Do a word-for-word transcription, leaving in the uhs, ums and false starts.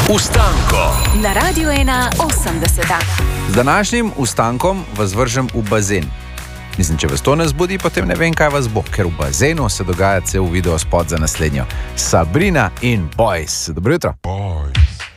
Ustanko na Radiu ena osemdeset. Z današnjim ustankom vas vržem v bazen. Mislim, če vas to ne zbudi, potem ne vem, kaj vas bo, ker v bazenu se dogaja cel video spot za naslednjo. Sabrina in Boys. Dobro jutro.